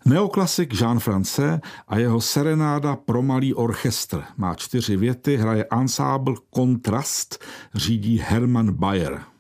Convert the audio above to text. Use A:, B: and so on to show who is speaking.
A: Neoklasik Jean France a jeho serenáda pro malý orchestr. Má 4 věty, hraje ansábl Kontrast, řídí Hermann Bayer.